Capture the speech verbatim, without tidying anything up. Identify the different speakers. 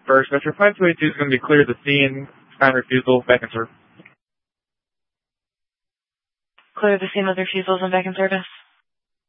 Speaker 1: First, Vector five two eight two is going to be clear the scene, time refusal, back in service.
Speaker 2: Clear the scene with refusals and back in service.